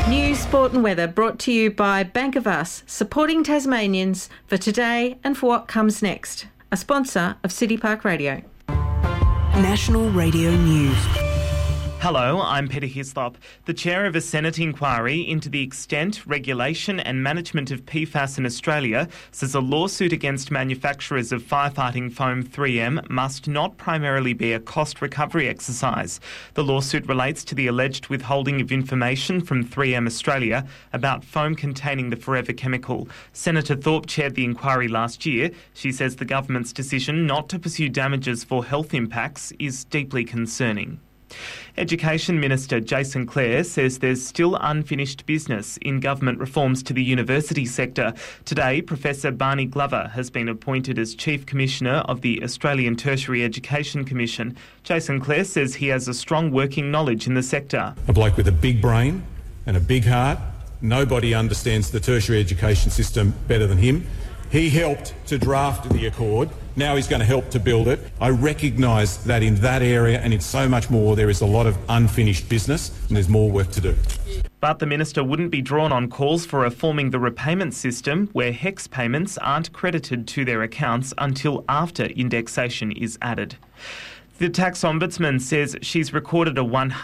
News, sport and weather brought to you by Bank of Us, supporting Tasmanians for today and for what comes next. A sponsor of City Park Radio. National Radio News. Hello, I'm Peter Hislop. The chair of a Senate inquiry into the extent, regulation and management of PFAS in Australia says a lawsuit against manufacturers of firefighting foam 3M must not primarily be a cost recovery exercise. The lawsuit relates to the alleged withholding of information from 3M Australia about foam containing the forever chemical. Senator Thorpe chaired the inquiry last year. She says the government's decision not to pursue damages for health impacts is deeply concerning. Education Minister Jason Clare says there's still unfinished business in government reforms to the university sector. Today, Professor Barney Glover has been appointed as Chief Commissioner of the Australian Tertiary Education Commission. Jason Clare says he has a strong working knowledge in the sector. A bloke with a big brain and a big heart. Nobody understands the tertiary education system better than him. He helped to draft the accord. Now he's going to help to build it. I recognise that in that area and in so much more there is a lot of unfinished business and there's more work to do. But the minister wouldn't be drawn on calls for reforming the repayment system where HECS payments aren't credited to their accounts until after indexation is added. The Tax Ombudsman says she's recorded a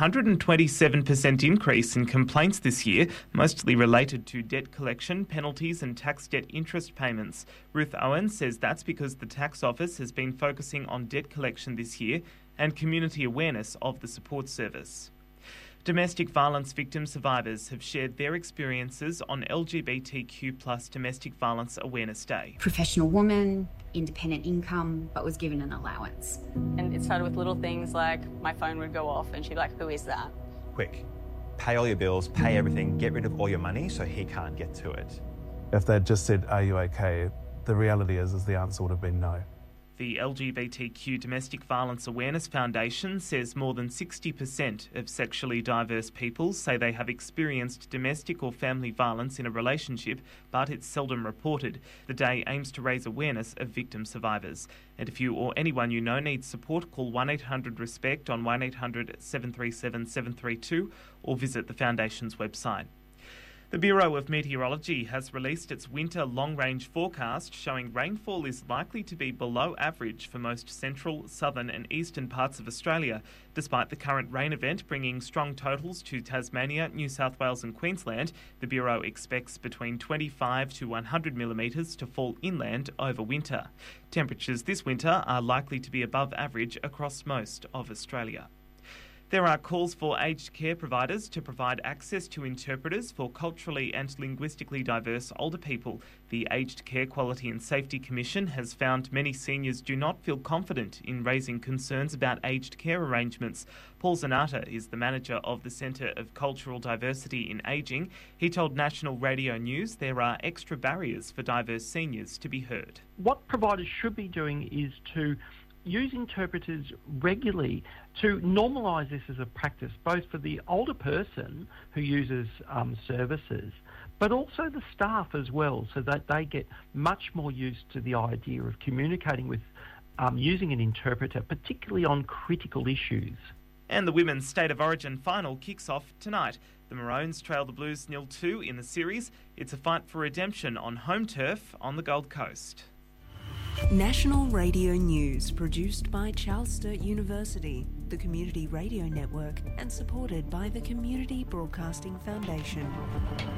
127% increase in complaints this year, mostly related to debt collection, penalties and tax debt interest payments. Ruth Owen says that's because the Tax Office has been focusing on debt collection this year and community awareness of the support service. Domestic violence victim survivors have shared their experiences on LGBTQ+ Domestic Violence Awareness Day. Professional woman, independent income, but was given an allowance. And it started with little things like my phone would go off and she'd be like, who is that? Quick, pay all your bills, pay everything, get rid of all your money so he can't get to it. If they'd just said, are you okay? The reality is the answer would have been no. The LGBTQ Domestic Violence Awareness Foundation says more than 60% of sexually diverse people say they have experienced domestic or family violence in a relationship, but it's seldom reported. The day aims to raise awareness of victim survivors. And if you or anyone you know needs support, call 1-800-RESPECT on 1-800-737-732 or visit the Foundation's website. The Bureau of Meteorology has released its winter long-range forecast showing rainfall is likely to be below average for most central, southern and eastern parts of Australia, despite the current rain event bringing strong totals to Tasmania, New South Wales and Queensland. The Bureau expects between 25 to 100 millimetres to fall inland over winter. Temperatures this winter are likely to be above average across most of Australia. There are calls for aged care providers to provide access to interpreters for culturally and linguistically diverse older people. The Aged Care Quality and Safety Commission has found many seniors do not feel confident in raising concerns about aged care arrangements. Paul Zanata is the manager of the Centre of Cultural Diversity in Ageing. He told National Radio News there are extra barriers for diverse seniors to be heard. What providers should be doing is to use interpreters regularly to normalise this as a practice, both for the older person who uses services, but also the staff as well, so that they get much more used to the idea of communicating with using an interpreter, particularly on critical issues. And the Women's State of Origin final kicks off tonight. The Maroons trail the Blues 0-2 in the series. It's a fight for redemption on home turf on the Gold Coast. National Radio News, produced by Charles Sturt University, the Community Radio Network, and supported by the Community Broadcasting Foundation.